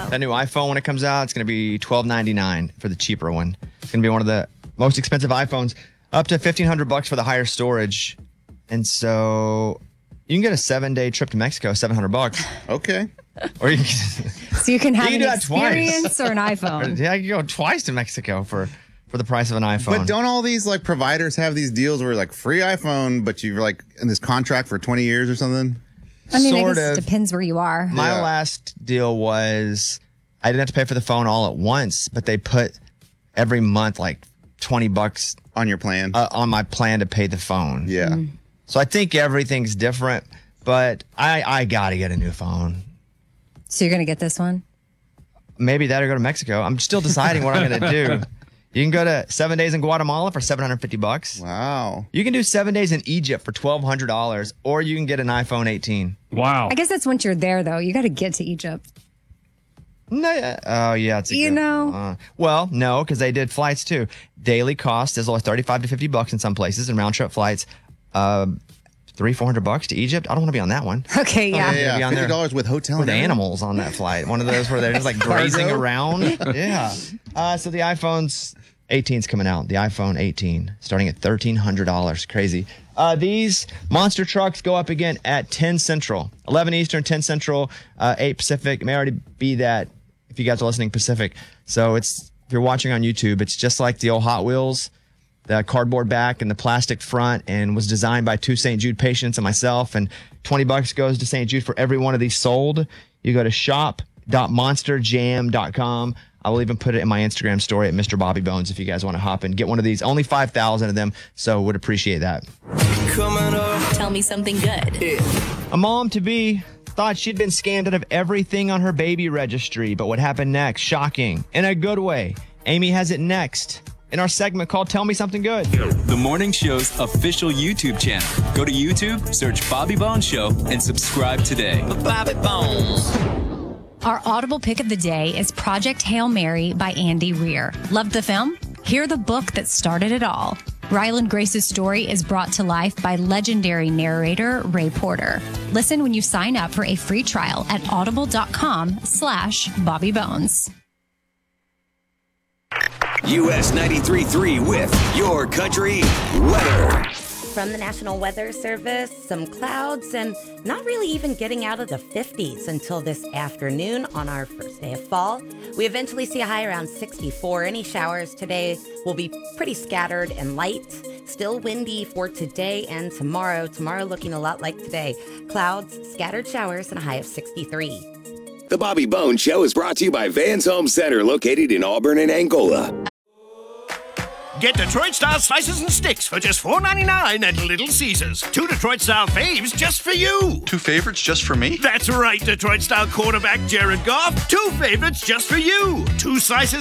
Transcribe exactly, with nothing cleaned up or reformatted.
That new iPhone, when it comes out, it's going to be twelve ninety-nine for the cheaper one. It's going to be one of the most expensive iPhones, up to fifteen hundred bucks for the higher storage. And so you can get a seven-day trip to Mexico, seven hundred bucks. Okay. Or you can, so you can have you can an experience or an iPhone. Yeah, you can go twice to Mexico for, for the price of an iPhone. But don't all these like providers have these deals where like free iPhone, but you're like in this contract for twenty years or something? I mean, sort I guess of. it depends where you are. My Yeah. last deal was I didn't have to pay for the phone all at once, but they put every month like twenty bucks on your plan. Uh, on my plan to pay the phone. Yeah. Mm. So I think everything's different, but I, I got to get a new phone. So you're going to get this one? Maybe that or go to Mexico. I'm still deciding what I'm going to do. You can go to seven days in Guatemala for seven hundred fifty bucks. Wow. You can do seven days in Egypt for twelve hundred dollars, or you can get an iPhone eighteen. Wow. I guess that's once you're there, though. You got to get to Egypt. No, yeah. Oh, yeah. It's a You good- know. Uh, well, no, because they did flights too. Daily cost is only thirty-five to fifty bucks in some places, and round trip flights, uh, three, four hundred bucks to Egypt. I don't want to be on that one. Okay, yeah. Yeah, Be yeah. on there fifty dollars with hotel with and everything? animals on that flight. One of those where they're just like grazing Cargo? around. Yeah. Uh, so the iPhone's eighteen's coming out. The iPhone eighteen starting at thirteen hundred dollars. Crazy. Uh, these monster trucks go up again at ten Central, eleven Eastern, ten Central, uh, eight Pacific. It may already be that if you guys are listening Pacific. So it's if you're watching on YouTube, it's just like the old Hot Wheels. The cardboard back and the plastic front, and was designed by two Saint Jude patients and myself. And twenty bucks goes to Saint Jude for every one of these sold. You go to shop dot monster jam dot com. I will even put it in my Instagram story at Mister Bobby Bones if you guys want to hop and get one of these. Only five thousand of them, so would appreciate that. Tell me something good. A mom-to-be thought she'd been scammed out of everything on her baby registry, but what happened next? Shocking. In a good way. Amy has it next in our segment called Tell Me Something Good. The morning show's official YouTube channel. Go to YouTube, search Bobby Bones Show, and subscribe today. Bobby Bones. Our audible pick of the day is Project Hail Mary by Andy Weir. Loved the film? Hear the book that started it all. Ryland Grace's story is brought to life by legendary narrator Ray Porter. Listen when you sign up for a free trial at audible.com slash Bobby Bones. U S ninety-three point three with Your Country Weather. From the National Weather Service, some clouds and not really even getting out of the fifties until this afternoon on our first day of fall. We eventually see a high around sixty-four. Any showers today will be pretty scattered and light. Still windy for today and tomorrow. Tomorrow looking a lot like today. Clouds, scattered showers, and a high of sixty-three. The Bobby Bones Show is brought to you by Vans Home Center, located in Auburn and Angola. Get Detroit-style slices and sticks for just four ninety-nine at Little Caesars. Two Detroit-style faves just for you. Two favorites just for me? That's right, Detroit-style quarterback Jared Goff. Two favorites just for you. Two slices